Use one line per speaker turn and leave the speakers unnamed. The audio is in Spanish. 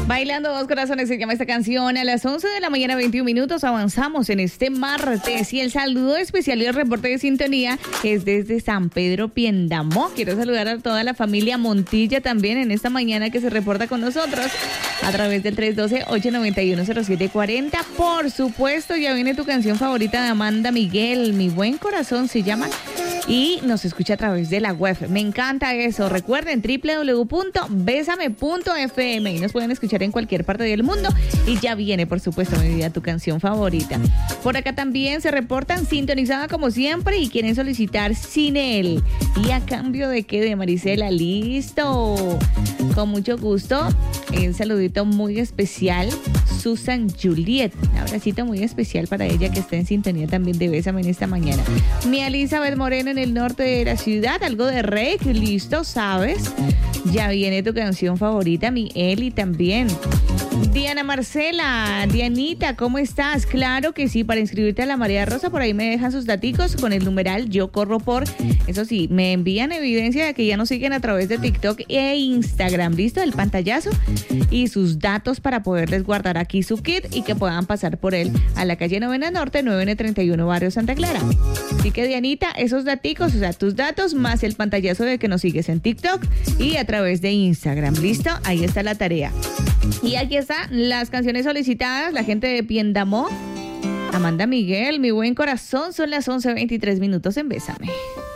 Bailando dos corazones se llama esta canción. A las 11 de la mañana, 21 minutos, avanzamos en este martes. Y el saludo especial y el reporte de sintonía es desde San Pedro Piendamó. Quiero saludar a toda la familia Montilla también en esta mañana que se reporta con nosotros a través del 312-891-0740. Por supuesto, ya viene tu canción favorita de Amanda Miguel, Mi Buen Corazón se llama. Y nos escucha a través de la web. Me encanta eso. Recuerden www.besame.fm y nos pueden escuchar en cualquier parte del mundo. Y ya viene, por supuesto, mi vida, tu canción favorita. Por acá también se reportan sintonizada como siempre y quieren solicitar Sin Él. ¿Y a cambio de qué? De Marisela. Listo. Con mucho gusto. Un saludito muy especial. Susan Juliet. Un abracito muy especial para ella que está en sintonía también de Bésame en esta mañana. Mi Elizabeth Moreno en el norte de la ciudad. Algo de rec. Listo, ¿sabes? Ya viene tu canción favorita, mi Eli también. Diana Marcela, Dianita, ¿cómo estás? Claro que sí, para inscribirte a la Marea Rosa, por ahí me dejan sus daticos con el numeral Yo Corro Por. Eso sí, me envían evidencia de que ya nos siguen a través de TikTok e Instagram, ¿listo? El pantallazo y sus datos para poderles guardar aquí su kit y que puedan pasar por él a la calle Novena Norte, 9N31, Barrio Santa Clara. Así que Dianita, esos daticos, o sea, tus datos más el pantallazo de que nos sigues en TikTok y a través de Instagram, ¿listo? Ahí está la tarea. Y aquí están las canciones solicitadas, la gente de Piendamó. Amanda Miguel, Mi Buen Corazón, son las 11:23 minutos en Bésame.